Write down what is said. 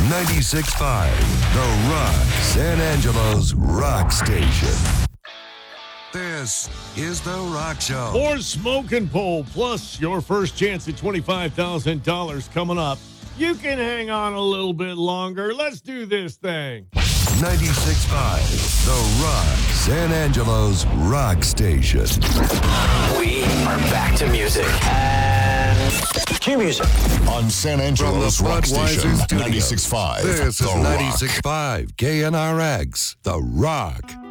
96.5, The Rock, San Angelo's rock station. This is The Rock Show. More Smoking Pole, plus your first chance at $25,000 coming up. You can hang on a little bit longer. Let's do this thing. 96.5, The Rock, San Angelo's rock station. We are back to music. And cue music. On San Angelo's rock station, Studio. 96.5. This is The Rock. 96.5, KNRX, The Rock.